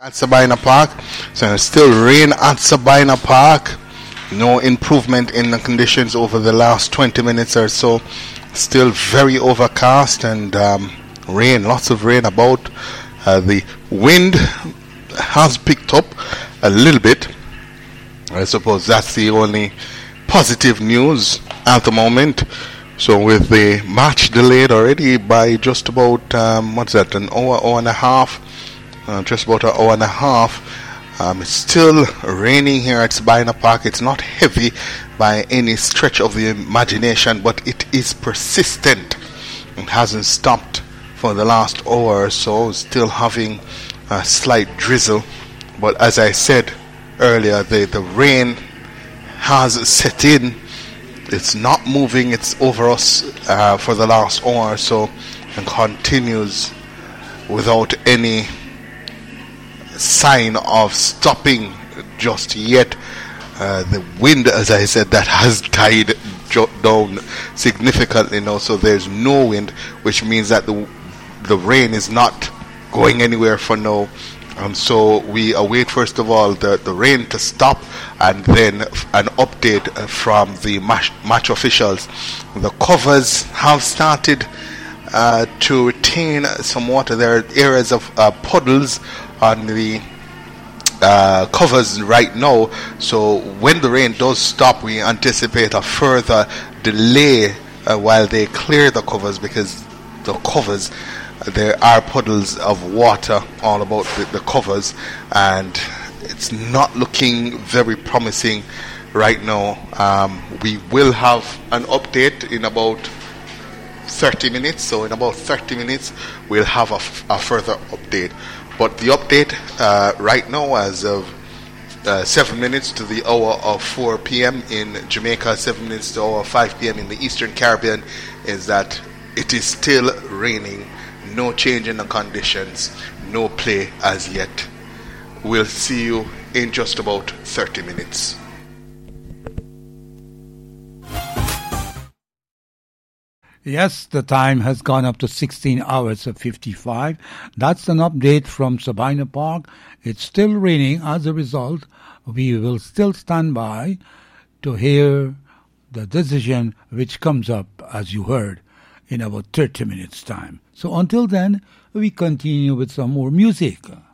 At Sabina Park, so still rain at Sabina Park. No improvement in the conditions over the last 20 minutes or so. Still very overcast and rain, lots of rain about. The wind has picked up a little bit. I suppose that's the only positive news at the moment. So with the match delayed already by just about, an hour and a half. Just about an hour and a half. It's still raining here at Sabina Park. It's not heavy by any stretch of the imagination, but it is persistent. It hasn't stopped for the last hour or so. Still having a slight drizzle. But as I said earlier, the rain has set in. It's not moving. It's over us for the last hour or so and continues without any sign of stopping just yet. The wind, as I said, that has died down significantly now, so there's no wind, which means that the rain is not going anywhere for now. And so we await first of all the rain to stop and then an update from the match officials. The covers have started to retain some water. There are areas of puddles on the covers right now, so when the rain does stop, we anticipate a further delay while they clear the covers, because the covers, there are puddles of water all about the covers, and it's not looking very promising right now. We will have an update in about 30 minutes, so in about 30 minutes we'll have a further update. But the update right now, as of 7 minutes to the hour of 4 p.m. in Jamaica, 7 minutes to the hour of 5 p.m. in the Eastern Caribbean, is that it is still raining. No change in the conditions. No play as yet. We'll see you in just about 30 minutes. Yes, the time has gone up to 16 hours of 55. That's an update from Sabina Park. It's still raining. As a result, we will still stand by to hear the decision which comes up, as you heard, in about 30 minutes' time. So until then, we continue with some more music.